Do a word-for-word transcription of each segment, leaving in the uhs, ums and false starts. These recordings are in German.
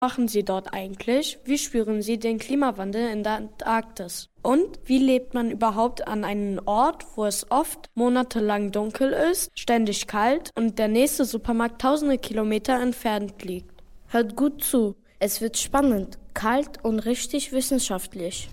Machen Sie dort eigentlich? Wie spüren Sie den Klimawandel in der Antarktis? Und wie lebt man überhaupt an einem Ort, wo es oft monatelang dunkel ist, ständig kalt und der nächste Supermarkt tausende Kilometer entfernt liegt? Hört gut zu. Es wird spannend, kalt und richtig wissenschaftlich.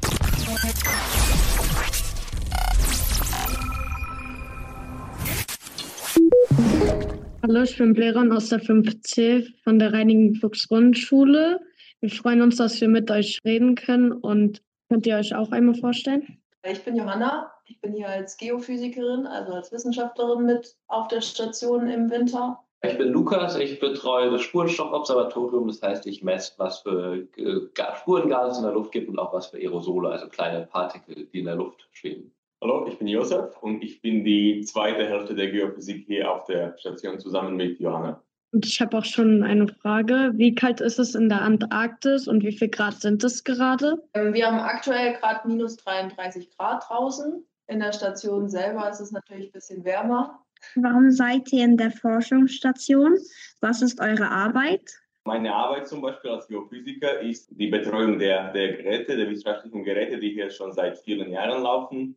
Hallo, ich bin Bleron aus der fünf C von der Reinigen-Fuchs-Grundschule. Wir freuen uns, dass wir mit euch reden können, und könnt ihr euch auch einmal vorstellen? Ich bin Johanna, ich bin hier als Geophysikerin, also als Wissenschaftlerin mit auf der Station im Winter. Ich bin Lukas, ich betreue das Spurenstoffobservatorium, das heißt, ich messe, was für Spurengase in der Luft gibt und auch was für Aerosole, also kleine Partikel, die in der Luft schweben. Hallo, ich bin Josef und ich bin die zweite Hälfte der Geophysik hier auf der Station zusammen mit Johanna. Und ich habe auch schon eine Frage. Wie kalt ist es in der Antarktis und wie viel Grad sind es gerade? Wir haben aktuell gerade minus dreiunddreißig Grad draußen. In der Station selber ist es natürlich ein bisschen wärmer. Warum seid ihr in der Forschungsstation? Was ist eure Arbeit? Meine Arbeit zum Beispiel als Geophysiker ist die Betreuung der, der Geräte, der wissenschaftlichen Geräte, die hier schon seit vielen Jahren laufen.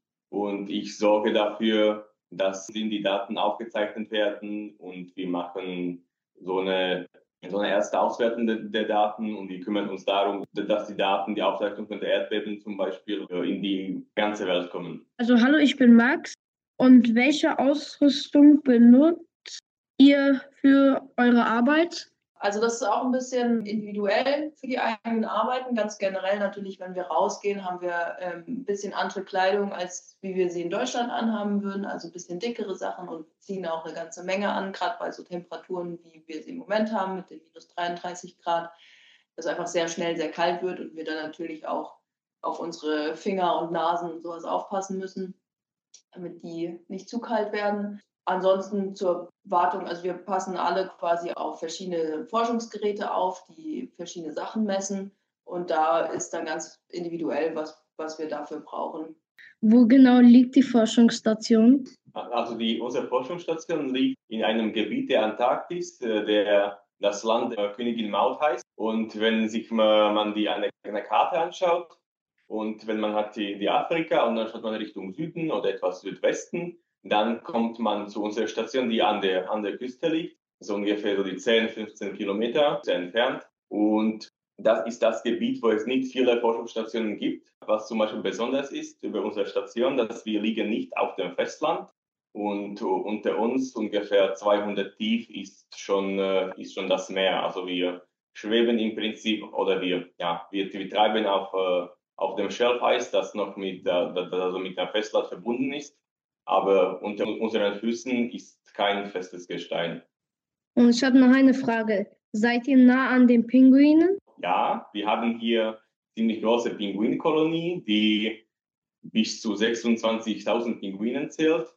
Und ich sorge dafür, dass die Daten aufgezeichnet werden, und wir machen so eine, so eine erste Auswertung der, der Daten, und wir kümmern uns darum, dass die Daten, die Aufzeichnung von der Erdbeben zum Beispiel, in die ganze Welt kommen. Also hallo, ich bin Max. Und welche Ausrüstung benutzt ihr für eure Arbeit? Also das ist auch ein bisschen individuell für die eigenen Arbeiten. Ganz generell natürlich, wenn wir rausgehen, haben wir ähm, ein bisschen andere Kleidung, als wie wir sie in Deutschland anhaben würden. Also ein bisschen dickere Sachen, und ziehen auch eine ganze Menge an, gerade bei so Temperaturen, wie wir sie im Moment haben, mit den minus dreiunddreißig Grad, dass es einfach sehr schnell sehr kalt wird und wir dann natürlich auch auf unsere Finger und Nasen und sowas aufpassen müssen, damit die nicht zu kalt werden. Ansonsten zur Wartung, also wir passen alle quasi auf verschiedene Forschungsgeräte auf, die verschiedene Sachen messen, und da ist dann ganz individuell, was, was wir dafür brauchen. Wo genau liegt die Forschungsstation? Also die, unsere Forschungsstation liegt in einem Gebiet der Antarktis, der das Land der Königin Maud heißt. Und wenn sich man die eine, eine Karte anschaut, und wenn man hat die, die Afrika und dann schaut man Richtung Süden oder etwas Südwesten, dann kommt man zu unserer Station, die an der, an der Küste liegt, so ungefähr so die zehn, fünfzehn Kilometer entfernt. Und das ist das Gebiet, wo es nicht viele Forschungsstationen gibt. Was zum Beispiel besonders ist über unsere Station, dass wir liegen nicht auf dem Festland. Und unter uns ungefähr zweihundert tief ist schon, ist schon das Meer. Also wir schweben im Prinzip, oder wir, ja, wir, wir treiben auf, auf dem Schelfeis, das noch mit, also mit dem Festland verbunden ist. Aber unter unseren Füßen ist kein festes Gestein. Und ich habe noch eine Frage. Seid ihr nah an den Pinguinen? Ja, wir haben hier ziemlich große Pinguinkolonie, die bis zu sechsundzwanzigtausend Pinguinen zählt.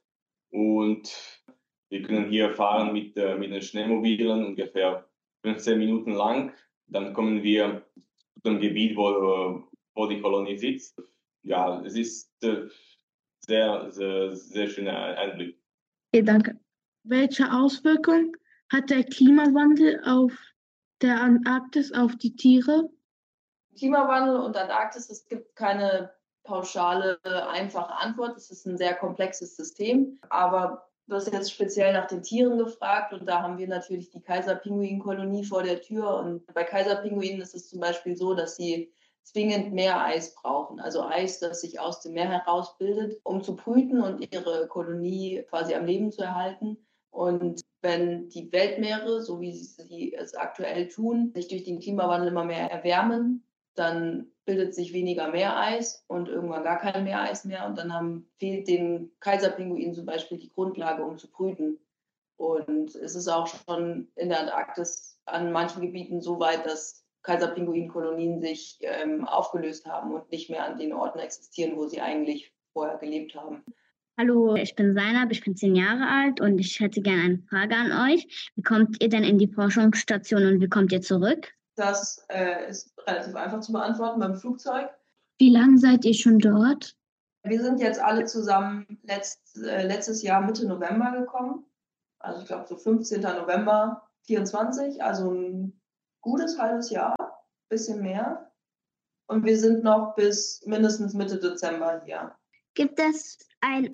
Und wir können hier fahren mit, äh, mit den Schneemobilen ungefähr fünfzehn Minuten lang. Dann kommen wir zu dem Gebiet, wo, wo die Kolonie sitzt. Ja, es ist äh, sehr, sehr, sehr schöner Einblick. Okay, danke. Welche Auswirkungen hat der Klimawandel auf der Antarktis auf die Tiere? Klimawandel und Antarktis, es gibt keine pauschale, einfache Antwort. Es ist ein sehr komplexes System. Aber du hast jetzt speziell nach den Tieren gefragt, und da haben wir natürlich die Kaiserpinguinkolonie vor der Tür. Und bei Kaiserpinguinen ist es zum Beispiel so, dass sie zwingend Meereis brauchen. Also Eis, das sich aus dem Meer herausbildet, um zu brüten und ihre Kolonie quasi am Leben zu erhalten. Und wenn die Weltmeere, so wie sie es aktuell tun, sich durch den Klimawandel immer mehr erwärmen, dann bildet sich weniger Meereis und irgendwann gar kein Meereis mehr. Und dann haben, fehlt den Kaiserpinguinen zum Beispiel die Grundlage, um zu brüten. Und es ist auch schon in der Antarktis an manchen Gebieten so weit, dass Kaiserpinguinkolonien sich ähm, aufgelöst haben und nicht mehr an den Orten existieren, wo sie eigentlich vorher gelebt haben. Hallo, ich bin Zainab, ich bin zehn Jahre alt und ich hätte gerne eine Frage an euch. Wie kommt ihr denn in die Forschungsstation und wie kommt ihr zurück? Das äh, ist relativ einfach zu beantworten beim Flugzeug. Wie lange seid ihr schon dort? Wir sind jetzt alle zusammen letzt, äh, letztes Jahr Mitte November gekommen. Also ich glaube so fünfzehnten November vierundzwanzig, also ein gutes halbes Jahr, bisschen mehr. Und wir sind noch bis mindestens Mitte Dezember hier. Gibt es einen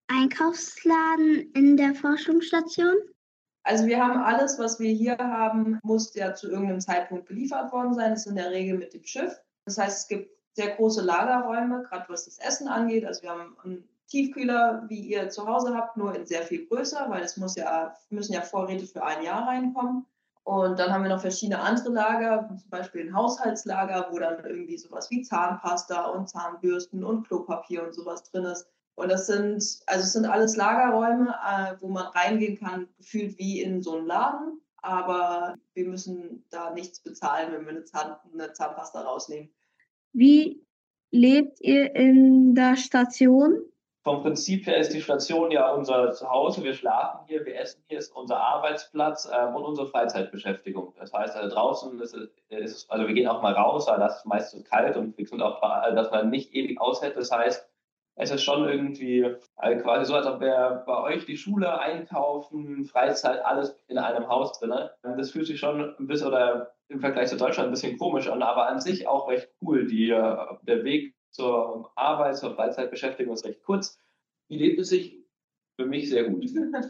Einkaufsladen in der Forschungsstation? Also wir haben alles, was wir hier haben, muss ja zu irgendeinem Zeitpunkt geliefert worden sein. Das ist in der Regel mit dem Schiff. Das heißt, es gibt sehr große Lagerräume, gerade was das Essen angeht. Also wir haben einen Tiefkühler, wie ihr zu Hause habt, nur in sehr viel größer, weil es muss ja, müssen ja Vorräte für ein Jahr reinkommen. Und dann haben wir noch verschiedene andere Lager, zum Beispiel ein Haushaltslager, wo dann irgendwie sowas wie Zahnpasta und Zahnbürsten und Klopapier und sowas drin ist. Und das sind, also es sind alles Lagerräume, äh, wo man reingehen kann, gefühlt wie in so einen Laden. Aber wir müssen da nichts bezahlen, wenn wir eine, Zahn, eine Zahnpasta rausnehmen. Wie lebt ihr in der Station? Vom Prinzip her ist die Station ja unser Zuhause. Wir schlafen hier, wir essen hier, ist unser Arbeitsplatz ähm, und unsere Freizeitbeschäftigung. Das heißt, also draußen ist es, ist, also wir gehen auch mal raus, aber das ist meistens kalt und wir sind auch, dass man nicht ewig aushält. Das heißt, es ist schon irgendwie also quasi so, als ob wir bei euch die Schule einkaufen, Freizeit, alles in einem Haus drin. Das fühlt sich schon ein bisschen oder im Vergleich zu Deutschland ein bisschen komisch an, aber an sich auch recht cool. Die, der Weg zur Arbeit, zur Freizeitbeschäftigung ist recht kurz. Wie lebt es sich? Für mich sehr gut.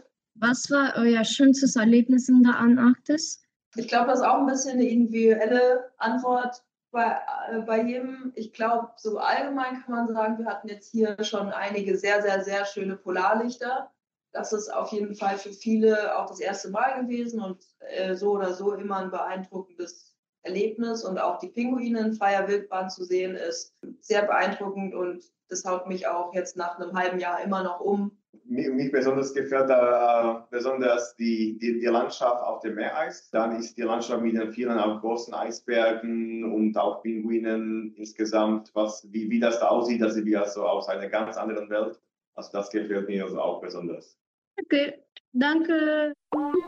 Was war euer schönstes Erlebnis in der Antarktis? Ich glaube, das ist auch ein bisschen eine individuelle Antwort bei, äh, bei jedem. Ich glaube, so allgemein kann man sagen, wir hatten jetzt hier schon einige sehr, sehr, sehr schöne Polarlichter. Das ist auf jeden Fall für viele auch das erste Mal gewesen und äh, so oder so immer ein beeindruckendes Erlebnis. Und auch die Pinguine in freier Wildbahn zu sehen, ist sehr beeindruckend und das haut mich auch jetzt nach einem halben Jahr immer noch um. Mich, mich besonders gefällt äh, besonders die, die, die Landschaft auf dem Meereis. Dann ist die Landschaft mit den vielen auch großen Eisbergen und auch Pinguinen insgesamt, was, wie, wie das da aussieht, das ist wie also aus einer ganz anderen Welt. Also das gefällt mir also auch besonders. Okay, danke.